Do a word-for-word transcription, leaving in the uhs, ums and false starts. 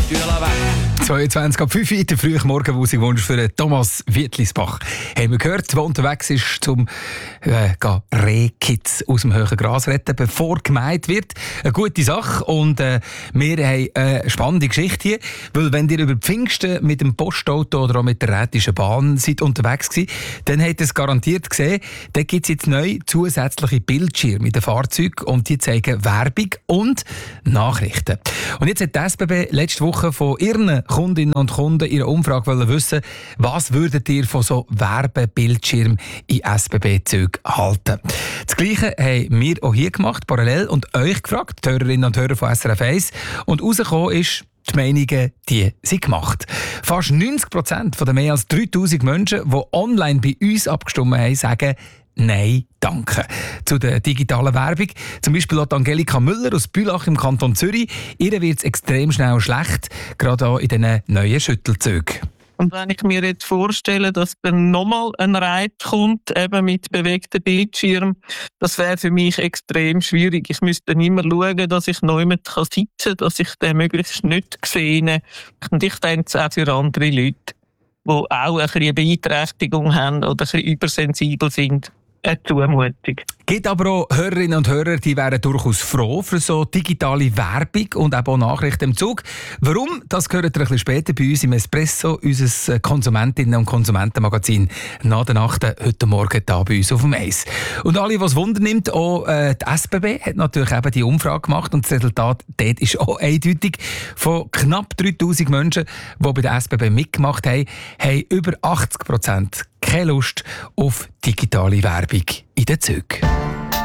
Türen weg. zweiundzwanzig ab fünf Uhr, der frühe Morgenmusikwunsch für Thomas Wittlisbach. Haben wir gehört, der unterwegs ist, zum äh, Rehkitz aus dem hohen Gras retten, bevor gemäht wird. Eine gute Sache. Und äh, wir haben eine spannende Geschichte hier. Weil wenn ihr über Pfingsten mit dem Postauto oder auch mit der Rätischen Bahn seid unterwegs gewesen, dann habt ihr es garantiert gesehen, da gibt es jetzt neu zusätzliche Bildschirme in den Fahrzeugen und die zeigen Werbung und Nachrichten. Und jetzt hat die S B B letzte Woche von ihren Kundinnen und Kunden ihre Umfrage wollen wissen, was würdet ihr von so Werbebildschirmen in S B B-Zügen halten? Das Gleiche haben wir auch hier gemacht, parallel, und euch gefragt, die Hörerinnen und Hörer von S R F eins. Und rausgekommen ist, die Meinungen, die sind gemacht. Fast neunzig Prozent der mehr als dreitausend Menschen, die online bei uns abgestimmt haben, sagen «Nein, danke» zu der digitalen Werbung. Zum Beispiel auch Angelika Müller aus Bülach im Kanton Zürich. Ihr wird es extrem schnell schlecht, gerade auch in diesen neuen Schüttelzügen. Und wenn ich mir jetzt vorstelle, dass dann nochmal ein Reiz kommt, eben mit bewegten Bildschirm, das wäre für mich extrem schwierig. Ich müsste dann immer schauen, dass ich neu mit sitzen kann, dass ich den möglichst nicht sehe. Und ich denke es auch für andere Leute, die auch ein bisschen eine Beeinträchtigung haben oder ein bisschen übersensibel sind. Eine Zumutung. Es gibt aber auch Hörerinnen und Hörer, die wären durchaus froh für so digitale Werbung und eben auch Nachrichten im Zug. Warum? Das gehört ihr ein bisschen später bei uns im Espresso, unser Konsumentinnen- und Konsumentenmagazin nach der Nacht, heute Morgen hier bei uns auf dem Eis. Und alle, was Wunder nimmt, auch äh, die S B B hat natürlich eben die Umfrage gemacht und das Resultat dort ist auch eindeutig. Von knapp dreitausend Menschen, die bei der S B B mitgemacht haben, haben über achtzig Prozent keine Lust auf digitale Werbung in den Zügen.